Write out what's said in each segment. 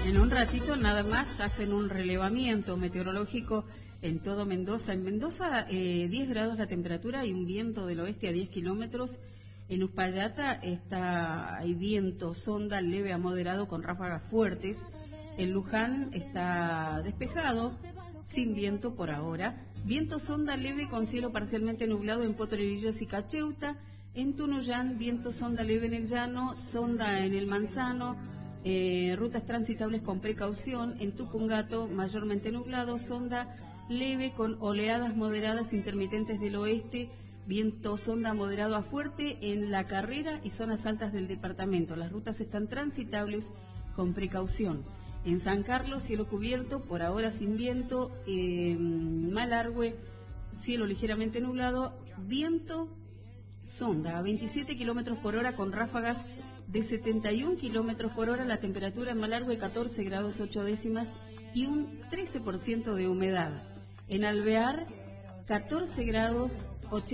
En un ratito nada más hacen un relevamiento meteorológico en todo Mendoza. En Mendoza 10 grados la temperatura y un viento del oeste a 10 kilómetros. En Uspallata hay viento sonda leve a moderado con ráfagas fuertes. En Luján está despejado, sin viento por ahora. Viento sonda leve con cielo parcialmente nublado en Potrerillos y Cacheuta. En Tunuyán, viento sonda leve en el llano, sonda en el Manzano. Rutas transitables con precaución. En Tupungato, mayormente nublado, sonda leve con oleadas moderadas intermitentes del oeste, viento sonda moderado a fuerte en La Carrera y zonas altas del departamento. Las rutas están transitables con precaución. En San Carlos, cielo cubierto, por ahora sin viento. Malargüe, cielo ligeramente nublado, viento sonda a 27 kilómetros por hora con ráfagas de 71 kilómetros por hora. La temperatura en Malargüe 14 grados 8 décimas y un 13% de humedad. En Alvear 14 grados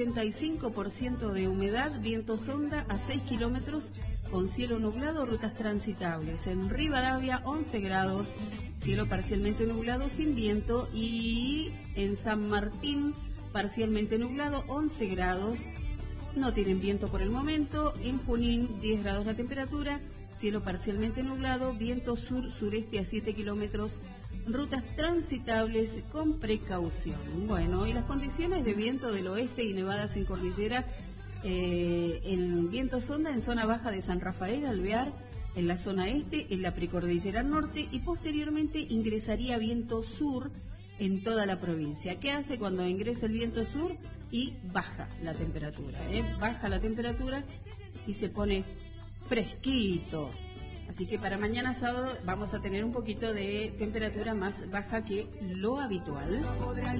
85% de humedad, viento sonda a 6 kilómetros con cielo nublado, rutas transitables. En Rivadavia 11 grados, cielo parcialmente nublado sin viento. Y en San Martín parcialmente nublado, 11 grados. No tienen viento por el momento. En Junín, 10 grados la temperatura, cielo parcialmente nublado, viento sur-sureste a 7 kilómetros, rutas transitables con precaución. Bueno, y las condiciones de viento del oeste y nevadas en cordillera, el viento sonda en zona baja de San Rafael, Alvear, en la zona este, en la precordillera norte, y posteriormente ingresaría viento sur en toda la provincia. ¿Qué hace cuando ingresa el viento sur? Y baja la temperatura, baja la temperatura y se pone fresquito. Así que para mañana sábado vamos a tener un poquito de temperatura más baja que lo habitual.